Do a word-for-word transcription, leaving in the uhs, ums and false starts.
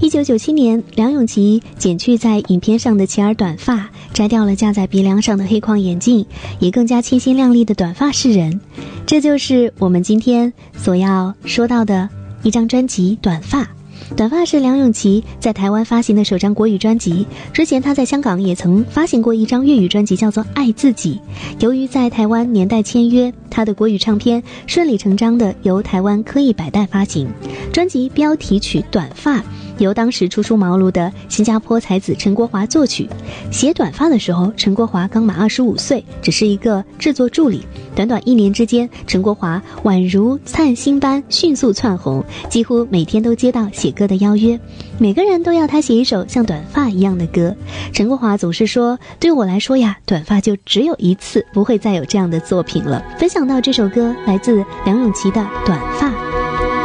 一九九七年，梁咏琪剪去在影片上的齐耳短发，摘掉了架在鼻梁上的黑框眼镜，以更加清新亮丽的短发示人。这就是我们今天所要说到的一张专辑《短发》。短发是梁咏琪在台湾发行的首张国语专辑，之前她在香港也曾发行过一张粤语专辑，叫做《爱自己》。由于在台湾年代签约，她的国语唱片顺理成章的由台湾科艺百代发行。专辑标题曲《短发》由当时初出茅庐的新加坡才子陈国华作曲。写短发的时候，陈国华刚满二十五岁，只是一个制作助理。短短一年之间，陈国华宛如灿星般迅速窜红，几乎每天都接到写歌的邀约，每个人都要他写一首像短发一样的歌。陈国华总是说，对我来说呀，短发就只有一次，不会再有这样的作品了。分享到这首歌来自梁咏琪的《短发》。